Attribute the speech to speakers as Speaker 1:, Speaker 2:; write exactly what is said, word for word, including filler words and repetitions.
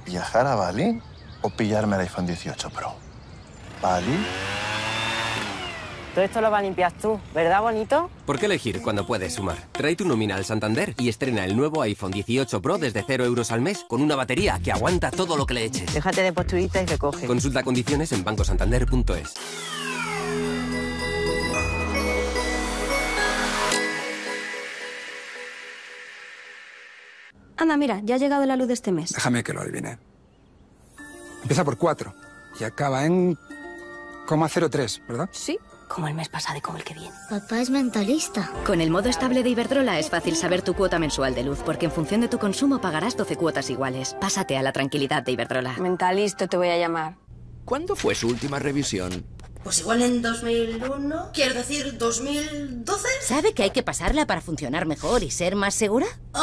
Speaker 1: ¿Viajar a Bali o pillarme el iPhone dieciocho Pro? ¿Bali?
Speaker 2: Todo esto lo vas a limpiar tú, ¿verdad, bonito?
Speaker 3: ¿Por qué elegir cuando puedes sumar? Trae tu nómina al Santander y estrena el nuevo iPhone dieciocho Pro desde cero euros al mes con una batería que aguanta todo lo que le eches.
Speaker 2: Déjate de posturita y recoge.
Speaker 3: Consulta condiciones en banco santander punto es.
Speaker 4: Anda, mira, ya ha llegado la luz de este mes.
Speaker 5: Déjame que lo adivine. Empieza por cuatro y acaba en coma cero tres, ¿verdad?
Speaker 4: Sí, como el mes pasado y como el que viene.
Speaker 6: Papá es mentalista.
Speaker 7: Con el modo estable de Iberdrola es fácil saber tu cuota mensual de luz, porque en función de tu consumo pagarás doce cuotas iguales. Pásate a la tranquilidad de Iberdrola.
Speaker 4: Mentalista te voy a llamar.
Speaker 8: ¿Cuándo fue su última revisión?
Speaker 9: Pues igual en dos mil uno, quiero decir dos mil doce.
Speaker 10: ¿Sabe que hay que pasarla para funcionar mejor y ser más segura?